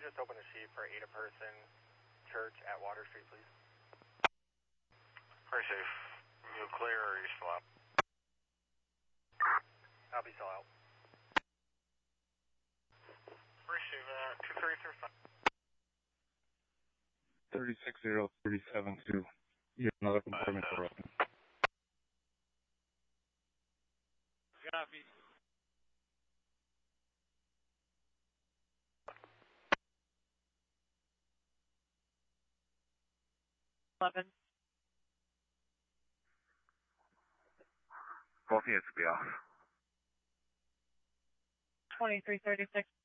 just open a sheet for 8-person church at Water Street, please? Very safe. You clear or are you still out? I'll be still out. Receive 2335. 360-372. You have another compartment door open. Copy. Both units will be off. 2336.